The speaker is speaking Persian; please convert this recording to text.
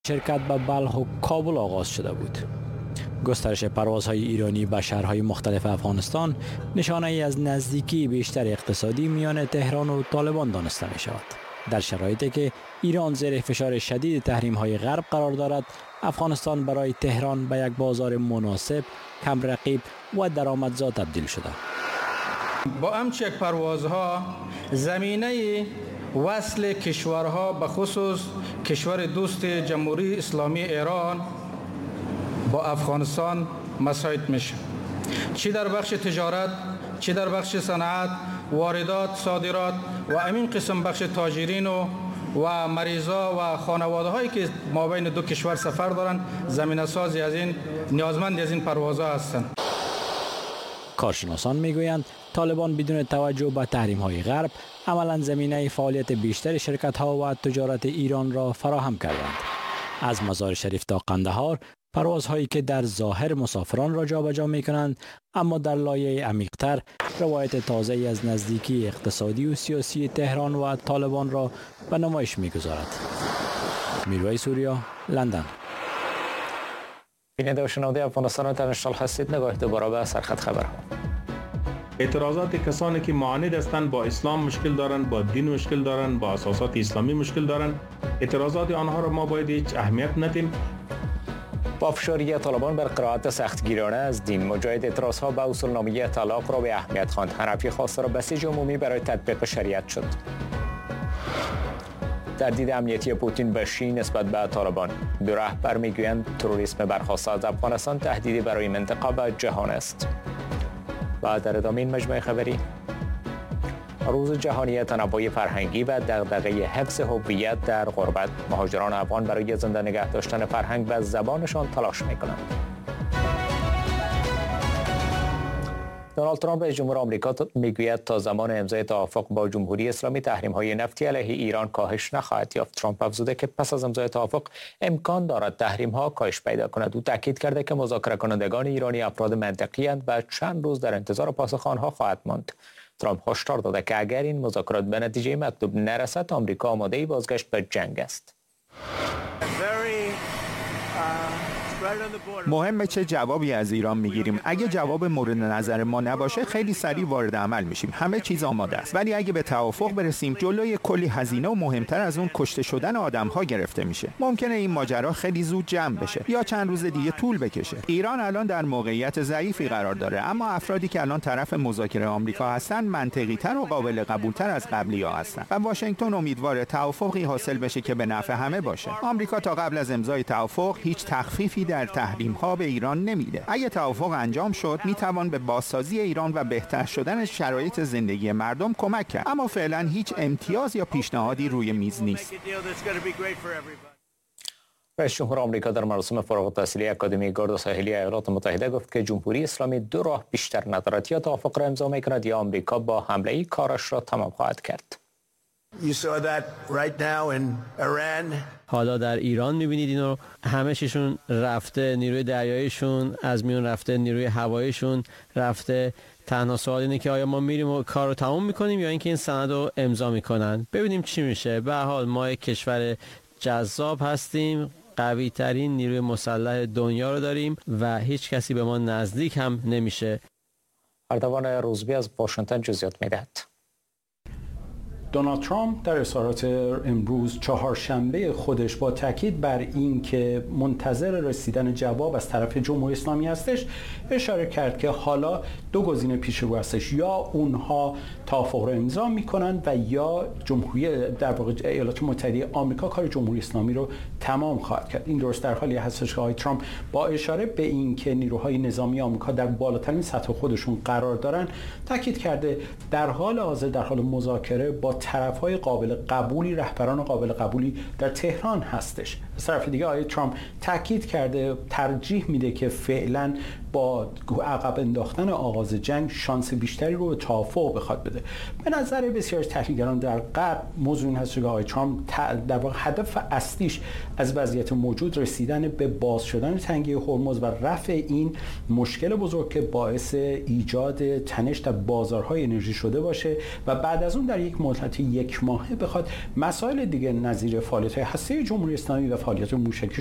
شرکت به بلخ و کابل آغاز شده بود. گسترش پروازهای ایرانی به شهرهای مختلف افغانستان نشانه ای از نزدیکی بیشتر اقتصادی میان تهران و طالبان دانسته می شود. در شرایطی که ایران زیر فشار شدید تحریم‌های غرب قرار دارد، افغانستان برای تهران به یک بازار مناسب، کم رقیب و درآمدزا تبدیل شده. با همچین پروازها زمینه وصل کشورها به خصوص کشور دوست جمهوری اسلامی ایران با افغانستان مساعد میشه، چی در بخش تجارت، چی در بخش صنعت، واردات، صادرات و همین قسم بخش تاجرین و مریضا و خانواده هایی که ما بین دو کشور سفر دارن زمینه سازی از این نیازمند از این پروازها هستند. کارشناسان میگویند طالبان بدون توجه به تحریم‌های غرب عملاً زمینه فعالیت بیشتر شرکت‌ها و تجارت ایران را فراهم کردند. از مزار شریف تا قندهار پروازهایی که در ظاهر مسافران را جابجا می‌کنند، اما در لایه عمیق‌تر روایت تازه‌ای از نزدیکی اقتصادی و سیاسی تهران و طالبان را به نمایش می‌گذارد. میرویس سوریا، لندن. بیننده و شنونده افغانستان اینترنشنال هستید. نگاه دوباره به سرخط خبرها. اعتراضات کسانی که معاند هستند، با اسلام مشکل دارند، با دین مشکل دارند، با اساسات اسلامی مشکل دارند، اعتراضات آنها را ما باید هیچ اهمیت ندیم. با فشاری طالبان بر قرائت سختگیرانه از دین، مجاهد اعتراضها به اصولنامه طلاق را به اهمیت خواند. حنفی خواسته را بسیج عمومی برای تطبیق شریعت شد. تردید امنیتی پوتین به شی نسبت به طالبان. دو رهبر میگویند تروریسم برخاسته از افغانستان تهدیدی برای منطقه و جهان است. و در ادامه این مجموعه خبری، روز جهانی تنوع فرهنگی و دغدغه حفظ هویت در غربت. مهاجران افغان برای زنده نگه داشتن فرهنگ و زبانشان تلاش میکنند. دونالد ترامپ رئیس جمهور آمریکا میگوید تا زمان امضای توافق با جمهوری اسلامی تحریم‌های نفتی علیه ایران کاهش نخواهد یافت. ترامپ افزوده که پس از امضای توافق امکان دارد تحریم‌ها کاهش پیدا کند. او تاکید کرده که مذاکره کنندگان ایرانی افراد منطقی اند و چند روز در انتظار پاسخ آنها خواهد ماند. ترامپ هشدار داده که اگر این مذاکرات به نتیجه مطلوب نرسد، آمریکا آماده بازگشت به جنگ است. مهمه چه جوابی از ایران میگیریم. اگه جواب مورد نظر ما نباشه، خیلی سریع وارد عمل میشیم. همه چیز آماده است. ولی اگه به توافق برسیم، جلوی کلی هزینه و مهمتر از اون کشته شدن آدم‌ها گرفته میشه. ممکنه این ماجرا خیلی زود جمع بشه یا چند روز دیگه طول بکشه. ایران الان در موقعیت ضعیفی قرار داره، اما افرادی که الان طرف مذاکره آمریکا هستن منطقی‌تر و قابل قبول‌تر از قبلی‌ها هستن و واشنگتن امیدواره توافقی حاصل بشه که به نفع همه باشه. آمریکا تا قبل از امضای توافق هیچ تخفیفی در تحریم‌ها به ایران نمیده. اگه توافق انجام شد، میتوان به بازسازی ایران و بهتر شدن شرایط زندگی مردم کمک کرد، اما فعلا هیچ امتیاز یا پیشنهادی روی میز نیست. رئیس جمهور آمریکا در مراسم فارغ التحصیلی اکادمی گارد ساحلی ایالات متحده گفت که جمهوری اسلامی دو راه بیشتر ندارد: یا توافق را امضا می‌کند یا آمریکا با حمله‌ای کارش را تمام خواهد کرد. حالا در ایران می‌بینید اینو، همه چیشون رفته، نیروی دریاییشون از میون رفته، نیروی هواییشون رفته. تنها سوال اینه که آیا ما میریم و کار رو تمام می‌کنیم یا اینکه این سند رو امضا می‌کنن. ببینیم چی میشه. به هر حال ما یک کشور جذاب هستیم، قوی ترین نیروی مسلح دنیا رو داریم و هیچ کسی به ما نزدیک هم نمیشه. اردوان روزبی از واشنگتن جزئیات میدهد. دونالد ترامپ در اظهارات امروز چهارشنبه خودش با تاکید بر این که منتظر رسیدن جواب از طرف جمهوری اسلامی هستش، اشاره کرد که حالا دو گزینه پیش رو هستش: یا اونها توافق رو امضا میکنن و یا جمهوری در واقع ایالات متحده آمریکا کار جمهوری اسلامی رو تمام خواهد کرد. این درست در حالی هستش که آقای ترامپ با اشاره به این که نیروهای نظامی آمریکا در بالاترین سطح خودشون قرار دارن، تاکید کرده در حال حاضر در حال مذاکره با طرف‌های قابل قبولی، رهبران قابل قبولی در تهران هستش. از طرف دیگه آقای ترامپ تاکید کرده ترجیح میده که فعلا با عقب انداختن آغاز جنگ شانس بیشتری رو به توافق بخواد بده. شده. به نظر بسیاری از تحلیلگران در غرب موضوع این هست که آقای ترامپ در واقع هدف اصلیش از وضعیت موجود رسیدن به باز شدن تنگه هرمز و رفع این مشکل بزرگ که باعث ایجاد تنش در بازارهای انرژی شده باشه و بعد از اون در یک مدت یک ماهه بخواد مسائل دیگه نظیر فعالیت‌های هسته‌ای جمهوری اسلامی و فعالیت موشکی